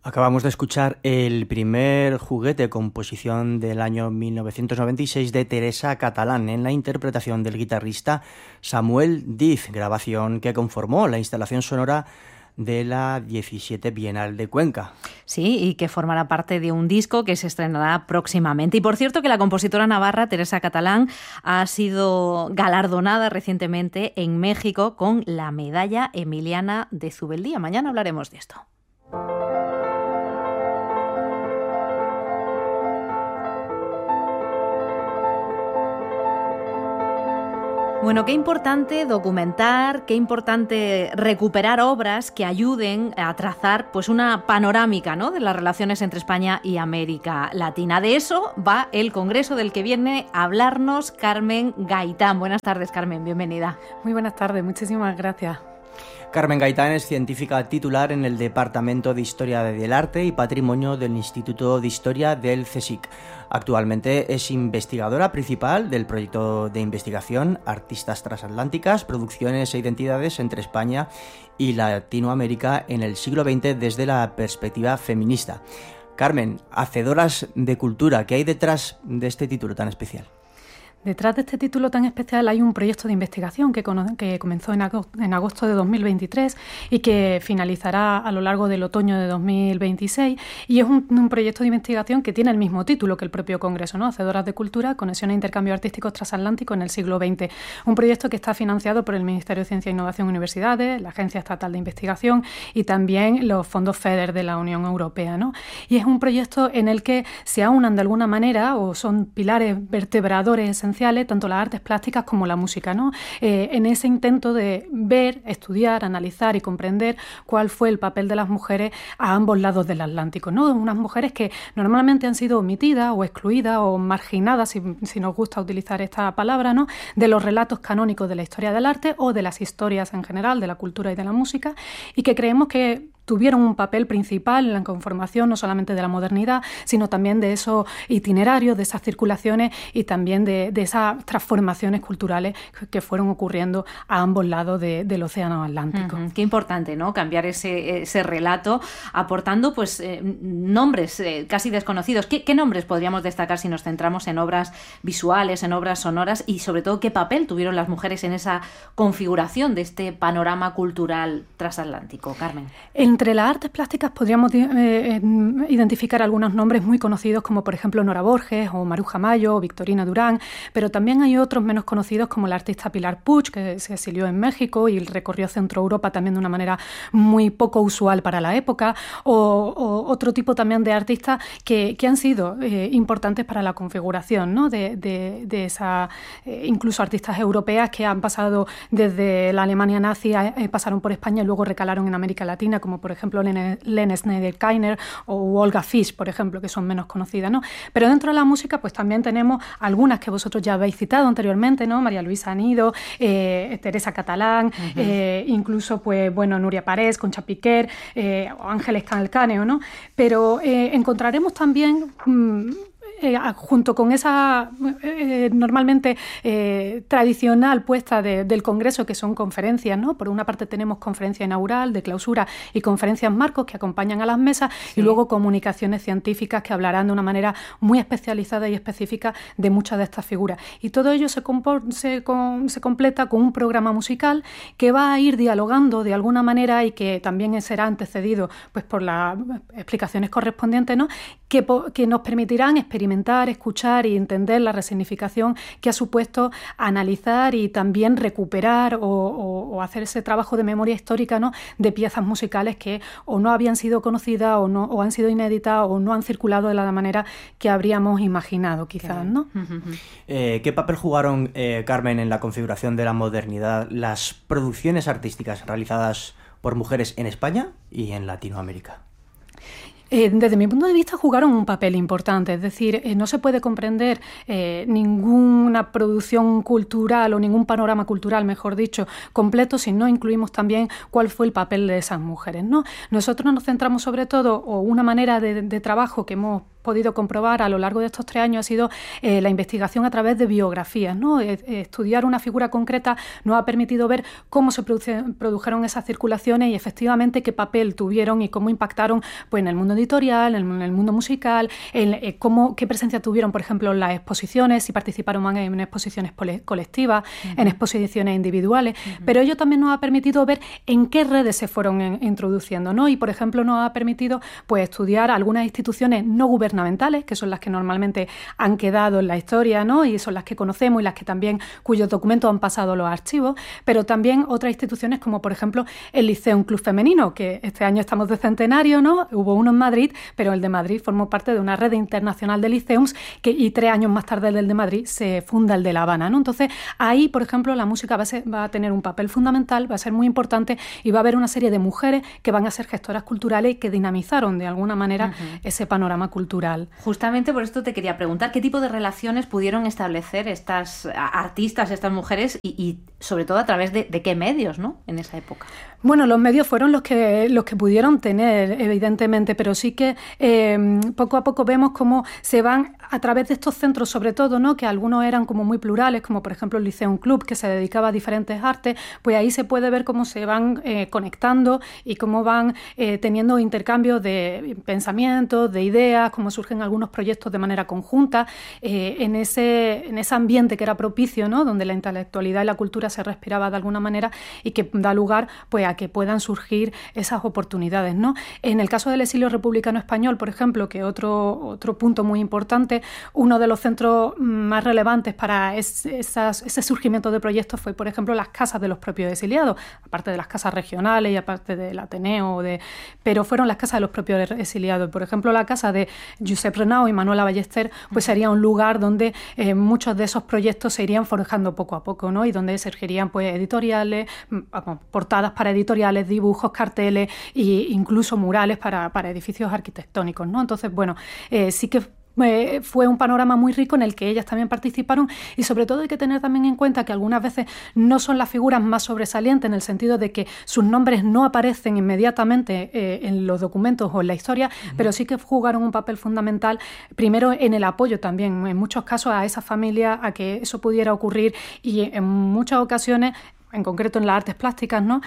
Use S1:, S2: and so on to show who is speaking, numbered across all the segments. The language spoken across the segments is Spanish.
S1: Acabamos de escuchar el primer juguete, composición del año 1996 de Teresa Catalán, en la interpretación del guitarrista Samuel Diz, grabación que conformó la instalación sonora de la 17 Bienal de Cuenca.
S2: Sí, y que formará parte de un disco que se estrenará próximamente. Y por cierto que la compositora navarra Teresa Catalán ha sido galardonada recientemente en México con la medalla Emiliana de Zubeldía. Mañana hablaremos de esto. Bueno, qué importante documentar, qué importante recuperar obras que ayuden a trazar pues una panorámica, ¿no?, de las relaciones entre España y América Latina. De eso va el congreso del que viene a hablarnos Carmen Gaitán. Buenas tardes, Carmen, bienvenida.
S3: Muy buenas tardes, muchísimas gracias.
S1: Carmen Gaitán es científica titular en el Departamento de Historia del Arte y Patrimonio del Instituto de Historia del CSIC. Actualmente es investigadora principal del proyecto de investigación Artistas Transatlánticas, Producciones e Identidades entre España y Latinoamérica en el siglo XX desde la perspectiva feminista. Carmen, hacedoras de cultura, ¿qué hay detrás de este título tan especial?
S3: Detrás de este título tan especial hay un proyecto de investigación que comenzó en agosto de 2023 y que finalizará a lo largo del otoño de 2026, y es un proyecto de investigación que tiene el mismo título que el propio Congreso, ¿no? Hacedoras de Cultura, Conexión e Intercambio Artístico Transatlántico en el siglo XX. Un proyecto que está financiado por el Ministerio de Ciencia, Innovación y Universidades, la Agencia Estatal de Investigación y también los fondos FEDER de la Unión Europea, ¿no? Y es un proyecto en el que se aunan de alguna manera, o son pilares vertebradores esenciales, tanto las artes plásticas como la música, ¿no? En ese intento de ver, estudiar, analizar y comprender cuál fue el papel de las mujeres a ambos lados del Atlántico, ¿no? Unas mujeres que normalmente han sido omitidas o excluidas o marginadas, si nos gusta utilizar esta palabra, ¿no?, de los relatos canónicos de la historia del arte o de las historias en general, de la cultura y de la música, y que creemos que tuvieron un papel principal en la conformación no solamente de la modernidad, sino también de esos itinerarios, de esas circulaciones y también de esas transformaciones culturales que fueron ocurriendo a ambos lados del océano Atlántico.
S2: Qué importante, ¿no?, cambiar ese relato, aportando pues nombres casi desconocidos. ¿Qué nombres podríamos destacar si nos centramos en obras visuales, en obras sonoras, y sobre todo qué papel tuvieron las mujeres en esa configuración de este panorama cultural transatlántico, Carmen?
S3: Entre las artes plásticas podríamos identificar algunos nombres muy conocidos, como por ejemplo Nora Borges o Maruja Mayo o Victorina Durán, pero también hay otros menos conocidos como la artista Pilar Puig, que se exilió en México y recorrió Centro Europa también de una manera muy poco usual para la época, o otro tipo también de artistas que han sido importantes para la configuración, ¿no?, de esa, incluso artistas europeas que han pasado desde la Alemania nazi, pasaron por España y luego recalaron en América Latina, como por ejemplo Lene Schneider-Keiner o Olga Fisch, por ejemplo, que son menos conocidas, ¿no? Pero dentro de la música pues también tenemos algunas que vosotros ya habéis citado anteriormente, ¿no? María Luisa Anido, Teresa Catalán, incluso pues bueno, Nuria Parés, Concha Piquer, o Ángeles Calcáneo, ¿no? Pero encontraremos también junto con esa normalmente tradicional puesta del Congreso, que son conferencias, ¿no? Por una parte tenemos conferencia inaugural, de clausura y conferencias marcos que acompañan a las mesas, sí, y luego comunicaciones científicas que hablarán de una manera muy especializada y específica de muchas de estas figuras. Y todo ello se completa con un programa musical que va a ir dialogando de alguna manera y que también será antecedido pues por las explicaciones correspondientes, ¿no?, que nos permitirán experimentar, escuchar y entender la resignificación que ha supuesto analizar y también recuperar o hacer ese trabajo de memoria histórica, ¿no?, de piezas musicales que o no habían sido conocidas o han sido inéditas o no han circulado de la manera que habríamos imaginado, quizás, ¿no?
S1: ¿Qué papel jugaron, Carmen, en la configuración de la modernidad las producciones artísticas realizadas por mujeres en España y en Latinoamérica?
S3: Desde mi punto de vista jugaron un papel importante, es decir, no se puede comprender ninguna producción cultural o ningún panorama cultural, mejor dicho, completo si no incluimos también cuál fue el papel de esas mujeres, ¿no? Nosotros nos centramos sobre todo, o una manera de trabajo que hemos podido comprobar a lo largo de estos 3 años ha sido la investigación a través de biografías, ¿no? Estudiar una figura concreta nos ha permitido ver cómo se produjeron esas circulaciones y efectivamente qué papel tuvieron y cómo impactaron pues, en el mundo editorial, en el mundo musical, qué presencia tuvieron, por ejemplo, en las exposiciones, si participaron más en exposiciones colectivas, en exposiciones individuales, pero ello también nos ha permitido ver en qué redes se fueron introduciendo, ¿no? Y, por ejemplo, nos ha permitido pues, estudiar algunas instituciones no gubernamentales, que son las que normalmente han quedado en la historia, ¿no? Y son las que conocemos y las que también, cuyos documentos han pasado a los archivos, pero también otras instituciones como, por ejemplo, el Liceum Club Femenino, que este año estamos de centenario, ¿no? Hubo uno en Madrid, pero el de Madrid formó parte de una red internacional de liceums y 3 años más tarde del de Madrid se funda el de La Habana, ¿no? Entonces, ahí, por ejemplo, la música va a tener un papel fundamental, va a ser muy importante y va a haber una serie de mujeres que van a ser gestoras culturales y que dinamizaron de alguna manera ese panorama cultural.
S2: Justamente por esto te quería preguntar, ¿qué tipo de relaciones pudieron establecer estas artistas, estas mujeres y sobre todo a través de qué medios, ¿no? En esa época.
S3: Bueno, los medios fueron los que pudieron tener, evidentemente, pero sí que poco a poco vemos cómo se van a través de estos centros, sobre todo, ¿no? Que algunos eran como muy plurales, como por ejemplo el Liceum Club, que se dedicaba a diferentes artes, pues ahí se puede ver cómo se van conectando y cómo van teniendo intercambios de pensamientos, de ideas, cómo surgen algunos proyectos de manera conjunta, en ese ambiente que era propicio, ¿no? Donde la intelectualidad y la cultura se respiraba de alguna manera y que da lugar pues, a que puedan surgir esas oportunidades, ¿no? En el caso del exilio republicano español, por ejemplo, que otro punto muy importante, uno de los centros más relevantes para ese surgimiento de proyectos fue, por ejemplo, las casas de los propios exiliados, aparte de las casas regionales y aparte del Ateneo, pero fueron las casas de los propios exiliados. Por ejemplo, la casa de Josep Renau y Manuela Ballester pues sería un lugar donde muchos de esos proyectos se irían forjando poco a poco, ¿no? Y donde surgirían pues, editoriales, portadas para editoriales, dibujos, carteles e incluso murales para edificios arquitectónicos, ¿no? Entonces, bueno, sí que fue un panorama muy rico en el que ellas también participaron y sobre todo hay que tener también en cuenta que algunas veces no son las figuras más sobresalientes en el sentido de que sus nombres no aparecen inmediatamente en los documentos o en la historia, pero sí que jugaron un papel fundamental primero en el apoyo también, en muchos casos a esa familia, a que eso pudiera ocurrir y en muchas ocasiones, en concreto en las artes plásticas, ¿no?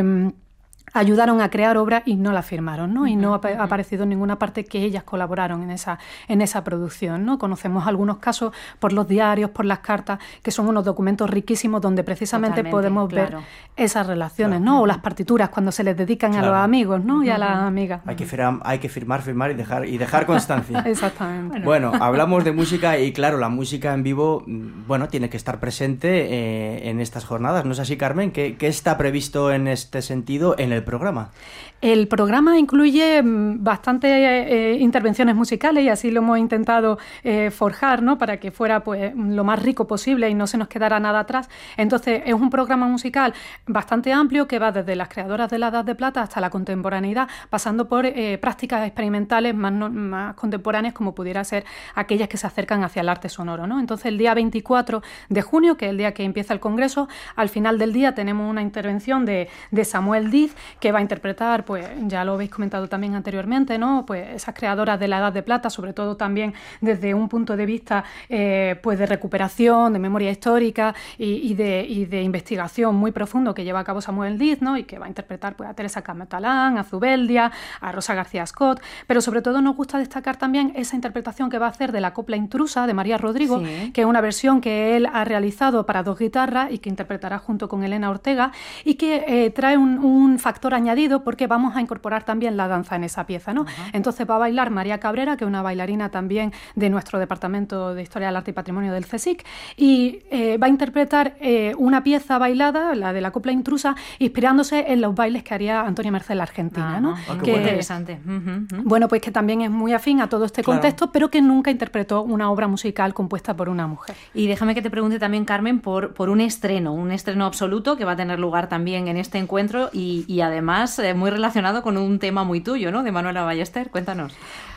S3: Ayudaron a crear obras y no la firmaron, ¿no? Y no ha aparecido en ninguna parte que ellas colaboraron en esa producción, ¿no? Conocemos algunos casos por los diarios, por las cartas, que son unos documentos riquísimos donde precisamente podemos ver esas relaciones, ¿no? O las partituras cuando se les dedican a los amigos, ¿no? Y a las amigas.
S1: Hay que firmar y dejar constancia.
S3: Exactamente.
S1: Bueno, hablamos de música y claro, la música en vivo, bueno, tiene que estar presente en estas jornadas, ¿no es así, Carmen? ¿Qué está previsto en este sentido en el programa?
S3: El programa incluye bastantes intervenciones musicales y así lo hemos intentado forjar, ¿no? Para que fuera pues, lo más rico posible y no se nos quedara nada atrás. Entonces es un programa musical bastante amplio que va desde las creadoras de la Edad de Plata hasta la contemporaneidad, pasando por prácticas experimentales más contemporáneas como pudiera ser aquellas que se acercan hacia el arte sonoro, ¿no? Entonces el día 24 de junio, que es el día que empieza el Congreso, al final del día tenemos una intervención de Samuel Diz que va a interpretar, pues ya lo habéis comentado también anteriormente, ¿no? Pues esas creadoras de la Edad de Plata, sobre todo también desde un punto de vista pues de recuperación, de memoria histórica y de investigación muy profundo que lleva a cabo Samuel Diz, ¿no? Y que va a interpretar pues, a Teresa Catalán, a Zubeldia, a Rosa García Scott, pero sobre todo nos gusta destacar también esa interpretación que va a hacer de la copla intrusa de María Rodrigo, sí, que es una versión que él ha realizado para 2 guitarras y que interpretará junto con Elena Ortega y que trae un factor añadido porque vamos a incorporar también la danza en esa pieza, ¿no? Entonces va a bailar María Cabrera, que es una bailarina también de nuestro Departamento de Historia del Arte y Patrimonio del CSIC, y va a interpretar una pieza bailada, la de la copla intrusa, inspirándose en los bailes que haría Antonia Merced la Argentina, ¿no?
S2: Qué interesante.
S3: Bueno, pues que también es muy afín a todo este contexto, pero que nunca interpretó una obra musical compuesta por una mujer.
S2: Y déjame que te pregunte también, Carmen, por un estreno absoluto que va a tener lugar también en este encuentro y además muy relacionado con un tema muy tuyo, ¿no? De Manuela Ballester. Cuéntanos.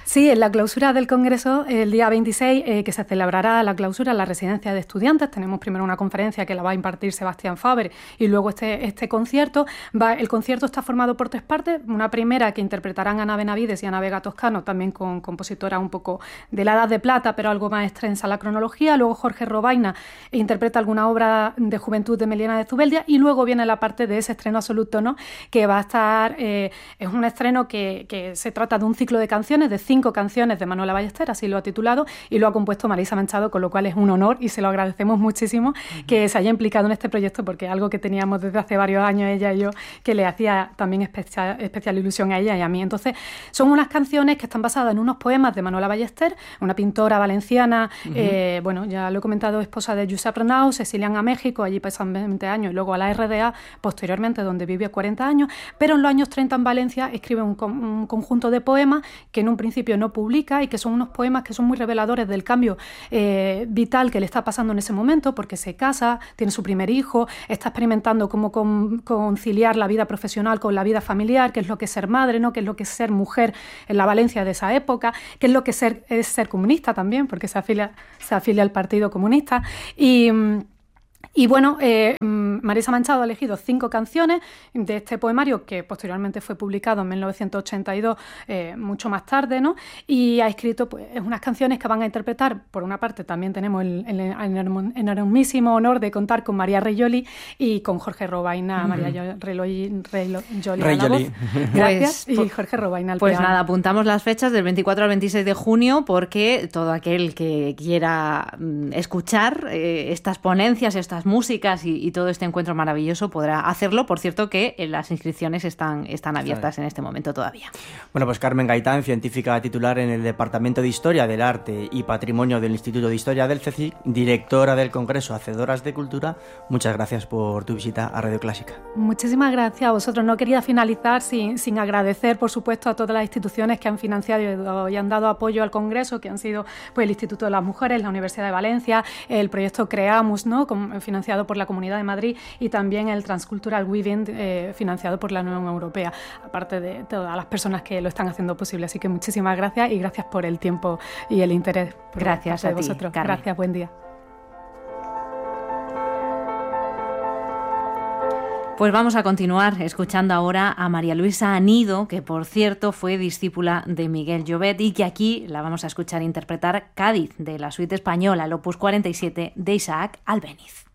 S3: Sí, en la clausura del Congreso, el día 26, que se celebrará la clausura en la residencia de estudiantes. Tenemos primero una conferencia que la va a impartir Sebastián Faber y luego este concierto. El concierto está formado por 3 partes. Una primera que interpretarán Ana Benavides y Ana Vega Toscano, también con compositoras un poco de la Edad de Plata, pero algo más extensa la cronología. Luego Jorge Robaina interpreta alguna obra de juventud de Meliana de Zubeldia y luego viene la parte de ese estreno absoluto, ¿no? Que va a estar, es un estreno que se trata de un ciclo de canciones, de 5 canciones de Manuela Ballester, así lo ha titulado, y lo ha compuesto Marisa Machado, con lo cual es un honor y se lo agradecemos muchísimo que se haya implicado en este proyecto, porque es algo que teníamos desde hace varios años ella y yo, que le hacía también especial ilusión a ella y a mí. Entonces, son unas canciones que están basadas en unos poemas de Manuela Ballester, una pintora valenciana, bueno, ya lo he comentado, esposa de Josep Renau, se exilian a México, allí pasan 20 años, y luego a la RDA, posteriormente, donde vivió 40 años, pero en los años 30 en Valencia escribe un conjunto de poemas que en un principio no publica y que son unos poemas que son muy reveladores del cambio vital que le está pasando en ese momento, porque se casa, tiene su primer hijo, está experimentando cómo conciliar la vida profesional con la vida familiar, qué es lo que es ser madre, ¿no? Qué es lo que es ser mujer en la Valencia de esa época, qué es lo que es ser comunista también, porque se afilia al Partido Comunista. Y bueno, Marisa Machado ha elegido 5 canciones de este poemario que posteriormente fue publicado en 1982, mucho más tarde, ¿no? Y ha escrito pues unas canciones que van a interpretar. Por una parte también tenemos el enormísimo honor de contar con María Reyoli y con Jorge Robaina, María Reyoli a la voz. Gracias. Y Jorge Robaina al piano.
S2: Pues nada, apuntamos las fechas del 24 al 26 de junio porque todo aquel que quiera escuchar estas ponencias, estas músicas y todo este encuentro maravilloso podrá hacerlo. Por cierto que las inscripciones están abiertas en este momento todavía.
S1: Bueno, pues Carmen Gaitán, científica titular en el Departamento de Historia del Arte y Patrimonio del Instituto de Historia del CSIC, directora del Congreso Hacedoras de Cultura, muchas gracias por tu visita a Radio Clásica.
S3: Muchísimas gracias a vosotros. No quería finalizar sin agradecer, por supuesto, a todas las instituciones que han financiado y han dado apoyo al Congreso, que han sido pues el Instituto de las Mujeres, la Universidad de Valencia, el proyecto Creamus, ¿no? Financiado por la Comunidad de Madrid, y también el Transcultural Weaving, financiado por la Unión Europea, aparte de todas las personas que lo están haciendo posible. Así que muchísimas gracias y gracias por el tiempo y el interés.
S2: Gracias a ti,
S3: vosotros.
S2: Carmen.
S3: Gracias, buen día.
S2: Pues vamos a continuar escuchando ahora a María Luisa Anido, que por cierto fue discípula de Miguel Llobet y que aquí la vamos a escuchar interpretar Cádiz, de la suite española, el opus 47 de Isaac Albéniz.